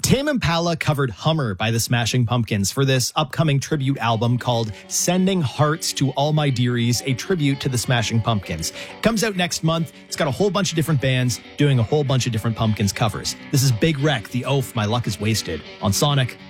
Tame Impala covered Hummer by the Smashing Pumpkins for this upcoming tribute album called Sending Hearts to All My Dearies, a tribute to the Smashing Pumpkins. It comes out next month. It's got a whole bunch of different bands doing a whole bunch of different Pumpkins covers. This is Big Wreck, The Oath, My Luck Is Wasted on Sonic.